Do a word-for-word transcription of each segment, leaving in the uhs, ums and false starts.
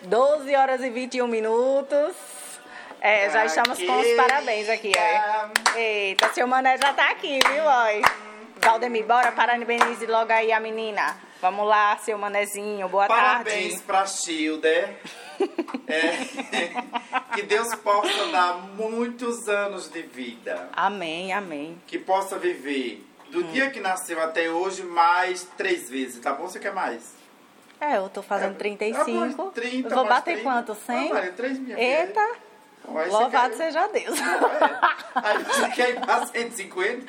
doze horas e vinte e um minutos. É, já estamos com os parabéns aqui, ó. Eita, seu Mané já tá aqui, viu, ó. Valdemir, bora parabenize logo aí a menina. Vamos lá, seu Manezinho, boa Parabéns tarde. pra Childer. É, que Deus possa dar muitos anos de vida. Amém, amém. Que possa viver do hum. dia que nasceu até hoje mais três vezes, tá bom? Você quer mais? É, eu tô fazendo trinta e cinco. É, trinta, eu vou bater trinta. Quanto? cem? Ah, vale, três mil. Eita. Então, louvado quer... seja Deus. É. Aí você quer ir pra cento e cinquenta?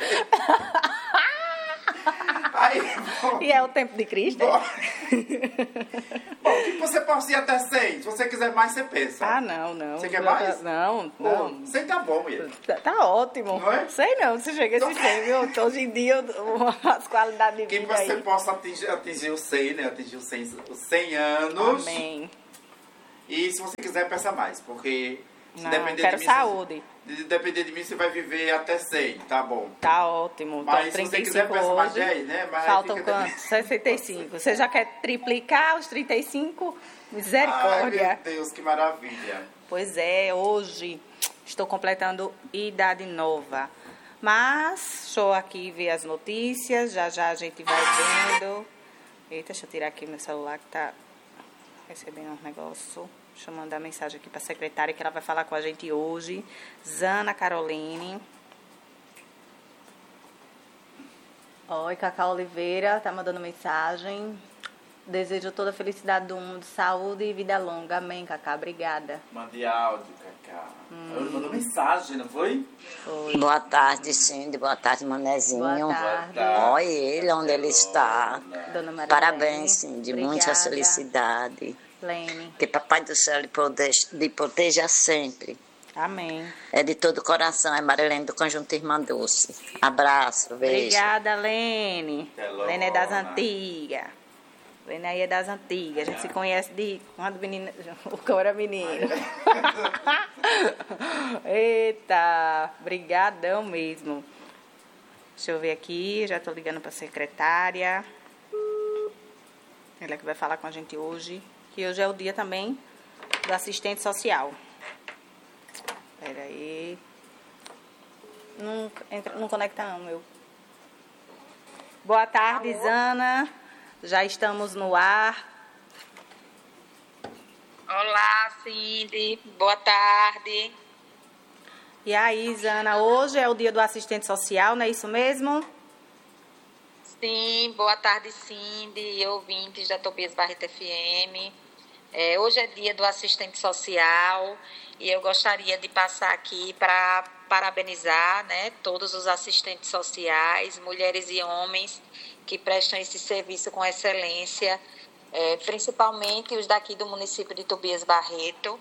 Aí, bom, e é o tempo de Cristo? Bom, bom que você possa ir até cem. Se você quiser mais, você pensa. Ah, não, não. Você quer mais? Não, não. Oh, cem tá bom, mulher. Tá, tá ótimo. Não é? Sei não, se chega esse cem, viu? Hoje em dia, as qualidades de que vida você aí. possa atingir, atingir o cem, né? Atingir os cem, os cem anos. Amém. E se você quiser, peça mais, porque... Se não, depender quero de mim, saúde. Se depender de mim, você vai viver até cem, tá bom. Tá ótimo. Mas então, se você quiser, peça mais dez, né? Mas faltam quantos? sessenta e cinco. Você já quer triplicar os trinta e cinco? Misericórdia. Ai, meu Deus, que maravilha. Pois é, hoje estou completando idade nova. Mas, estou aqui ver as notícias, já já a gente vai vendo. Eita, deixa eu tirar aqui meu celular que tá recebendo um negócio. Deixa eu mandar mensagem aqui para a secretária que ela vai falar com a gente hoje. Zana Caroline. Oi, Cacá Oliveira, tá mandando mensagem. Desejo toda a felicidade do mundo, saúde e vida longa. Amém, Cacá, obrigada. Mandei áudio, Cacá. Hum. Ela mandou mensagem, não foi? Foi. Boa tarde, Cindy. Boa tarde, Manezinho. Boa tarde. Olha ele, onde ele está. Dona Maria. Parabéns, Cindy. Muita felicidade. Lene. Que Papai do Céu lhe proteja, lhe proteja sempre. Amém. É de todo o coração, é Marilene do Conjunto Irmã Doce. Abraço, beijo. Obrigada, Lene. Hello, Lene é das antigas. Lene aí é das antigas. A gente é. se conhece de quando o menino, o cão era menino. Eita, brigadão mesmo. Deixa eu ver aqui, já tô ligando para a secretária. Ela que vai falar com a gente hoje. Que hoje é o dia também do assistente social. Espera aí. Não, entra, não conecta não, meu. Boa tarde, alô? Zana. Já estamos no ar. Olá, Cindy. Boa tarde. E aí, Zana, hoje é o dia do assistente social, não é isso mesmo? Sim, boa tarde, Cindy, ouvintes da Tobias Barreto F M. É, hoje é dia do assistente social e eu gostaria de passar aqui para parabenizar, né, todos os assistentes sociais, mulheres e homens que prestam esse serviço com excelência, é, principalmente os daqui do município de Tobias Barreto,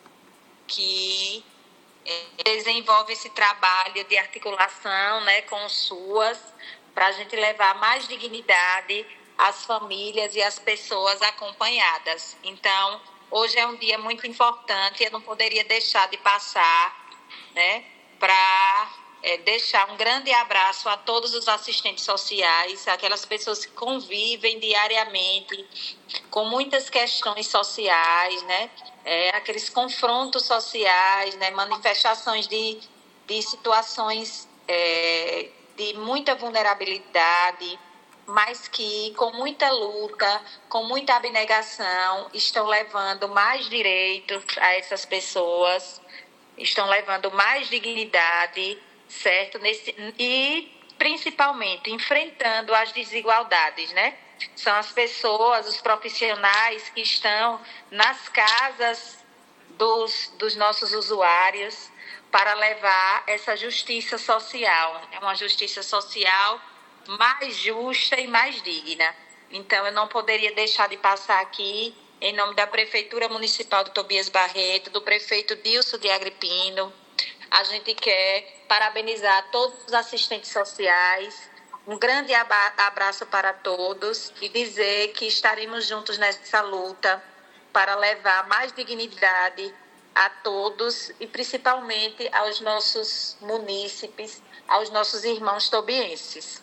que é, desenvolve esse trabalho de articulação, né, com o SUAS, para a gente levar mais dignidade às famílias e às pessoas acompanhadas. Então, hoje é um dia muito importante, eu não poderia deixar de passar, né, para é, deixar um grande abraço a todos os assistentes sociais, aquelas pessoas que convivem diariamente com muitas questões sociais, né, é, aqueles confrontos sociais, né, manifestações de, de situações é, de muita vulnerabilidade, mas que com muita luta, com muita abnegação, estão levando mais direitos a essas pessoas, estão levando mais dignidade, certo? Nesse, e, principalmente, enfrentando as desigualdades, né? São as pessoas, os profissionais que estão nas casas dos, dos nossos usuários para levar essa justiça social. É uma justiça social mais justa e mais digna. Então, eu não poderia deixar de passar aqui, em nome da Prefeitura Municipal de Tobias Barreto, do prefeito Dilson de Agripino. A gente quer parabenizar todos os assistentes sociais, um grande abraço para todos e dizer que estaremos juntos nessa luta para levar mais dignidade a todos e principalmente aos nossos munícipes, aos nossos irmãos tobienses.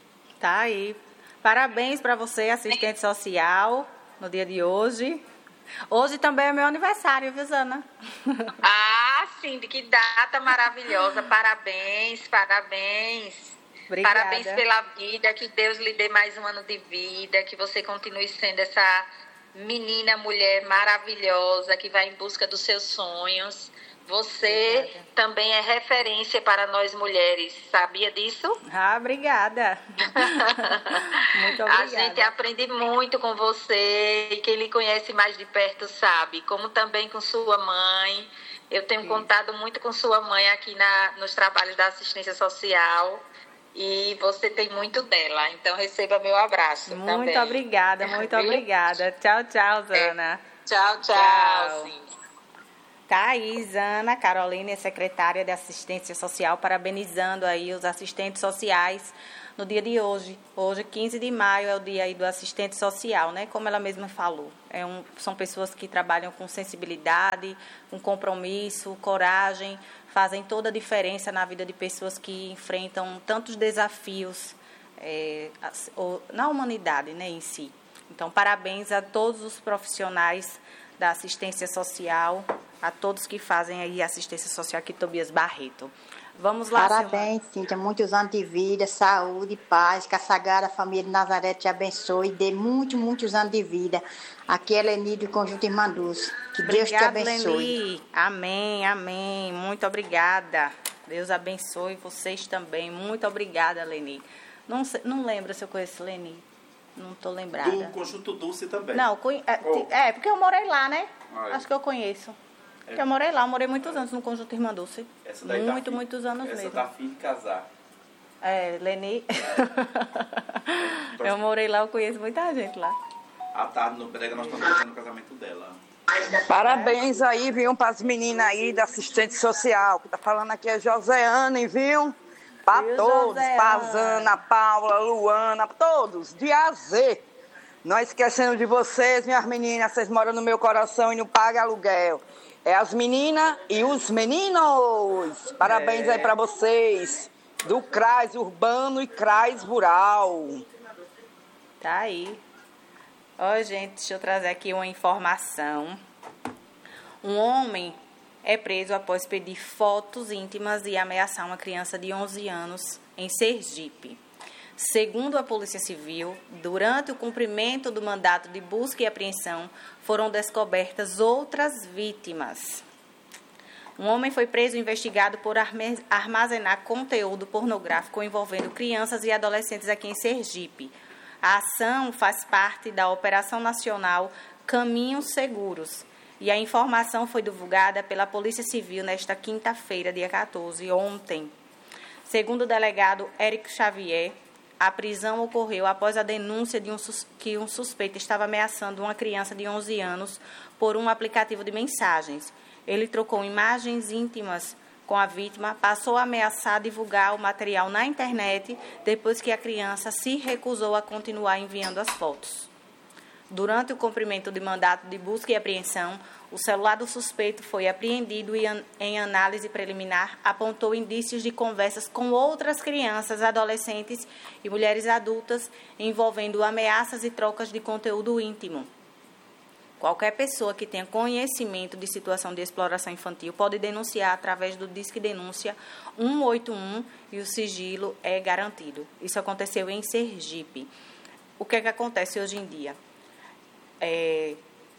Tá aí. Parabéns para você, assistente social, no dia de hoje. Hoje também é meu aniversário, viu, Zana? Ah, sim, de que data maravilhosa. Parabéns, parabéns. Obrigada. Parabéns pela vida, que Deus lhe dê mais um ano de vida, que você continue sendo essa menina, mulher maravilhosa, que vai em busca dos seus sonhos. Você obrigada. Também é referência para nós mulheres, sabia disso? Ah, obrigada. Muito obrigada. A gente aprende muito com você e quem lhe conhece mais de perto sabe, como também com sua mãe. Eu tenho Sim. contado muito com sua mãe aqui na, nos trabalhos da assistência social e você tem muito dela, então receba meu abraço muito também. Muito obrigada, muito obrigada. Tchau, tchau, Zana. É. Tchau, tchau. tchau. Sim. Tá aí, Zana Carolina, secretária de Assistência Social, parabenizando aí os assistentes sociais no dia de hoje. Hoje, quinze de maio, é o dia aí do assistente social, né? Como ela mesma falou. É um, são pessoas que trabalham com sensibilidade, com compromisso, coragem, fazem toda a diferença na vida de pessoas que enfrentam tantos desafios é, na humanidade, né, em si. Então, parabéns a todos os profissionais da assistência social, a todos que fazem aí assistência social aqui, Tobias Barreto. Vamos lá, Parabéns, Cíntia, muitos anos de vida, saúde, paz, que a Sagrada Família de Nazaré te abençoe e dê muitos, muitos anos de vida. Aqui é Leni do Conjunto Irmanduz. Que Deus te abençoe. Leni. Amém, amém. Muito obrigada. Deus abençoe vocês também. Muito obrigada, Leni. Não, não lembro se eu conheço Leni. Não estou lembrada. Do Conjunto Dulce também. Não, é, oh. é, porque eu morei lá, né? Ai. Acho que eu conheço. Porque eu morei lá, eu morei muitos anos no Conjunto Irmã Dulce. Essa daí muito, tá muitos anos essa mesmo. Essa tá fim de casar. É, Leni. É. Eu morei lá, eu conheço muita gente lá. À tarde no Brega nós estamos fazendo o casamento dela. Parabéns aí, viu, para as meninas aí da assistente social. Que tá falando aqui é Joseane, viu? Para todos, para Zana, Paula, Luana, todos, de A a Z. Não esquecendo de vocês, minhas meninas, vocês moram no meu coração e não pagam aluguel. É as meninas e os meninos. Parabéns é. aí para vocês, do CRAS Urbano e CRAS Rural. Tá aí. Ó, gente, deixa eu trazer aqui uma informação. Um homem é preso após pedir fotos íntimas e ameaçar uma criança de onze anos em Sergipe. Segundo a Polícia Civil, durante o cumprimento do mandato de busca e apreensão, foram descobertas outras vítimas. Um homem foi preso e investigado por armazenar conteúdo pornográfico envolvendo crianças e adolescentes aqui em Sergipe. A ação faz parte da Operação Nacional Caminhos Seguros e a informação foi divulgada pela Polícia Civil nesta quinta-feira, dia quatorze, ontem. Segundo o delegado Érico Xavier, a prisão ocorreu após a denúncia de um sus- que um suspeito estava ameaçando uma criança de onze anos por um aplicativo de mensagens. Ele trocou imagens íntimas com a vítima, passou a ameaçar divulgar o material na internet depois que a criança se recusou a continuar enviando as fotos. Durante o cumprimento de mandato de busca e apreensão, o celular do suspeito foi apreendido e, em análise preliminar, apontou indícios de conversas com outras crianças, adolescentes e mulheres adultas envolvendo ameaças e trocas de conteúdo íntimo. Qualquer pessoa que tenha conhecimento de situação de exploração infantil pode denunciar através do Disque Denúncia cento e oitenta e um e o sigilo é garantido. Isso aconteceu em Sergipe. O que é que acontece hoje em dia? É,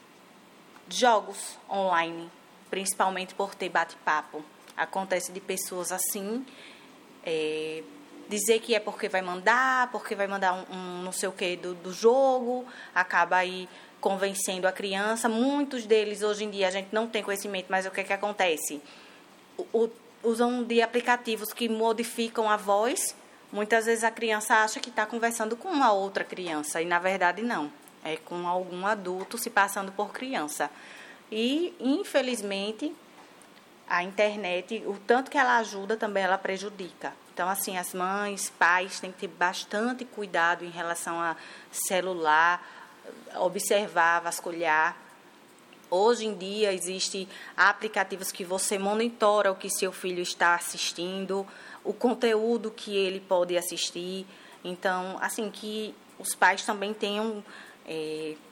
jogos online, principalmente por ter bate-papo. Acontece de pessoas assim, é, dizer que é porque vai mandar, porque vai mandar um, um não sei o que do, do jogo, acaba aí convencendo a criança. Muitos deles, hoje em dia, a gente não tem conhecimento, mas o que é que acontece? O, o, usam de aplicativos que modificam a voz. Muitas vezes a criança acha que está conversando com uma outra criança, e na verdade não. É com algum adulto se passando por criança. E, infelizmente, a internet, o tanto que ela ajuda, também ela prejudica. Então, assim, as mães, pais têm que ter bastante cuidado em relação a celular, observar, vasculhar. Hoje em dia, existem aplicativos que você monitora o que seu filho está assistindo, o conteúdo que ele pode assistir. Então, assim, que os pais também tenham... É,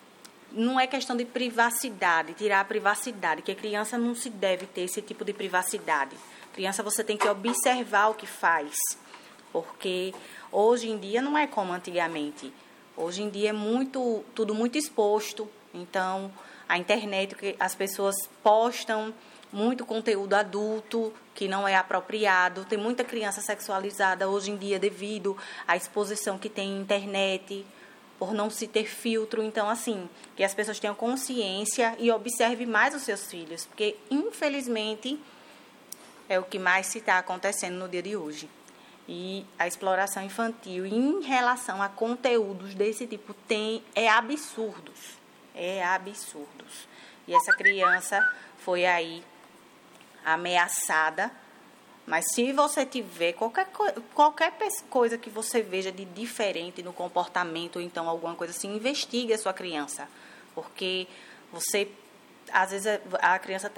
não é questão de privacidade, tirar a privacidade, que a criança não se deve ter esse tipo de privacidade. Criança, você tem que observar o que faz, porque hoje em dia não é como antigamente. Hoje em dia é muito, tudo muito exposto, então a internet, que as pessoas postam muito conteúdo adulto que não é apropriado. Tem muita criança sexualizada hoje em dia devido à exposição que tem na internet, por não se ter filtro. Então, assim, que as pessoas tenham consciência e observem mais os seus filhos, porque, infelizmente, é o que mais se está acontecendo no dia de hoje. E a exploração infantil em relação a conteúdos desse tipo tem, é absurdos. É absurdos. E essa criança foi aí ameaçada. Mas se você tiver qualquer, qualquer coisa que você veja de diferente no comportamento, ou então alguma coisa assim, investigue a sua criança. Porque você, às vezes, a criança está